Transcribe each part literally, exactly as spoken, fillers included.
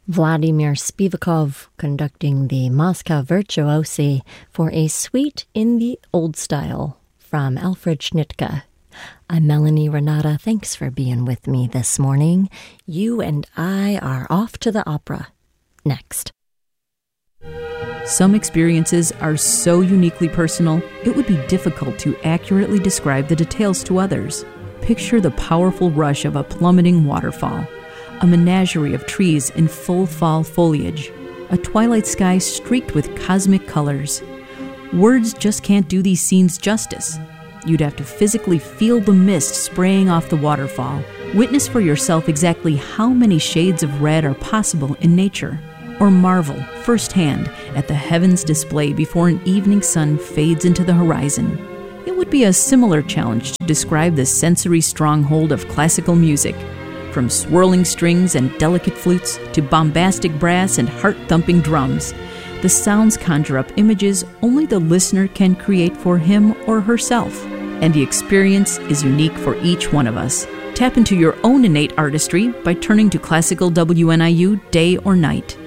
Vladimir Spivakov conducting the Moscow Virtuosi for a suite in the old style from Alfred Schnittke. I'm Melanie Renata. Thanks for being with me this morning. You and I are off to the opera. Next. Some experiences are so uniquely personal, it would be difficult to accurately describe the details to others. Picture the powerful rush of a plummeting waterfall, a menagerie of trees in full fall foliage, a twilight sky streaked with cosmic colors. Words just can't do these scenes justice. You'd have to physically feel the mist spraying off the waterfall, witness for yourself exactly how many shades of red are possible in nature, or marvel firsthand at the heavens display before an evening sun fades into the horizon. It would be a similar challenge to describe the sensory stronghold of classical music, from swirling strings and delicate flutes to bombastic brass and heart-thumping drums. The sounds conjure up images only the listener can create for him or herself, and the experience is unique for each one of us. Tap into your own innate artistry by turning to classical W N I U day or night.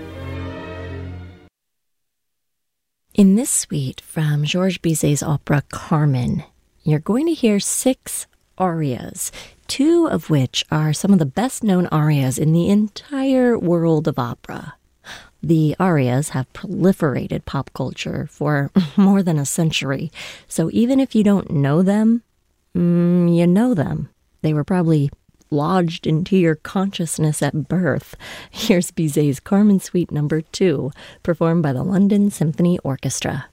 In this suite from Georges Bizet's opera Carmen, you're going to hear six arias, two of which are some of the best-known arias in the entire world of opera. The arias have proliferated pop culture for more than a century, so even if you don't know them, mm, you know them. They were probably lodged into your consciousness at birth. Here's Bizet's Carmen Suite number two, performed by the London Symphony Orchestra.